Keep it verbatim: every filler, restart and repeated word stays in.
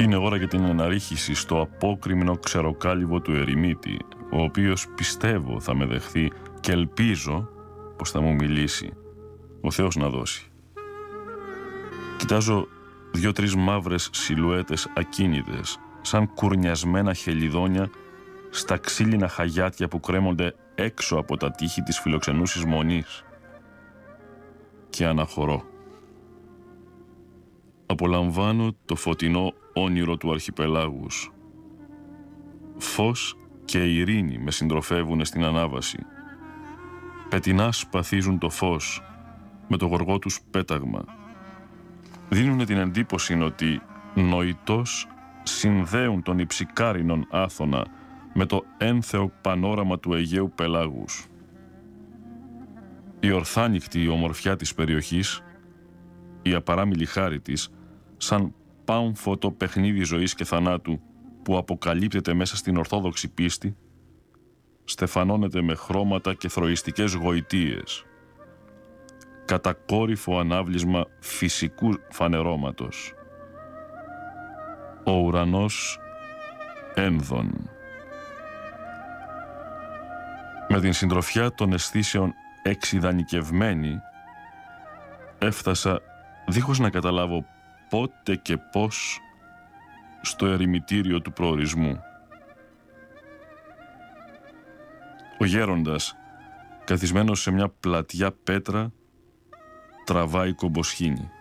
Είναι ώρα για την αναρρίχηση στο απόκρημνο ξεροκάλυβο του ερημίτη, ο οποίος πιστεύω θα με δεχθεί και ελπίζω πως θα μου μιλήσει. Ο Θεός να δώσει. Κοιτάζω δυο-τρεις μαύρες σιλουέτες ακίνητες, σαν κουρνιασμένα χελιδόνια στα ξύλινα χαγιάτια που κρέμονται έξω από τα τείχη της φιλοξενούσης μονής. Και αναχωρώ. Απολαμβάνω το φωτεινό όνειρο του αρχιπελάγους. Φως και ειρήνη με συντροφεύουν στην ανάβαση. Πετεινά σπαθίζουν το φως με το γοργό τους πέταγμα. Δίνουν την εντύπωση ότι νοητός συνδέουν τον υψικάρινον Άθωνα με το ένθεο πανόραμα του Αιγαίου πελάγους. Η ορθάνυχτη ομορφιά της περιοχής, η απαράμιλη χάρη της, σαν πάμφωτο παιχνίδι ζωής και θανάτου που αποκαλύπτεται μέσα στην ορθόδοξη πίστη, στεφανώνεται με χρώματα και θροιστικές γοητείες, κατακόρυφο ανάβλισμα φυσικού φανερώματος. Ο ουρανός ένδον. Με την συντροφιά των αισθήσεων εξειδανικευμένη, έφτασα δίχως να καταλάβω πότε και πώς στο ερημιτήριο του προορισμού. Ο γέροντας, καθισμένος σε μια πλατιά πέτρα, τραβάει κομποσχήνη.